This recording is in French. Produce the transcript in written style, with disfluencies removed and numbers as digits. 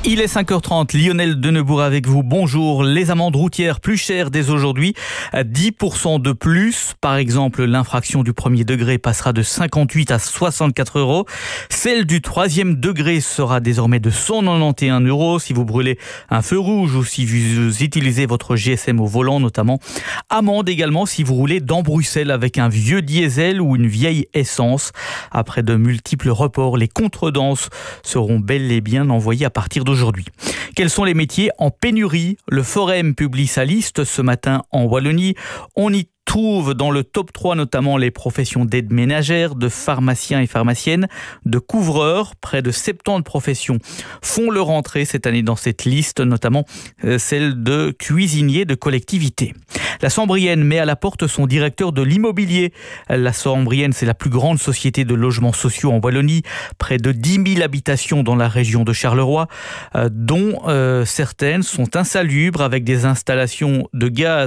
Il est 5h30, Lionel Denebourg avec vous. Bonjour. Les amendes routières plus chères dès aujourd'hui, 10% de plus. Par exemple, l'infraction du premier degré passera de 58 à 64 euros. Celle du troisième degré sera désormais de 191 euros si vous brûlez un feu rouge ou si vous utilisez votre GSM au volant notamment. Amende également si vous roulez dans Bruxelles avec un vieux diesel ou une vieille essence. Après de multiples reports, les contredanses seront bel et bien envoyées à partir d'aujourd'hui. Quels sont les métiers en pénurie? Le Forum publie sa liste ce matin en Wallonie. On y trouve dans le top 3 notamment les professions d'aide ménagère, de pharmaciens et pharmaciennes, de couvreurs. Près de 70 professions font leur entrée cette année dans cette liste, notamment celle de cuisiniers de collectivité. La Sambrienne met à la porte son directeur de l'immobilier. La Sambrienne, c'est la plus grande société de logements sociaux en Wallonie. Près de 10 000 habitations dans la région de Charleroi, dont certaines sont insalubres avec des installations de gaz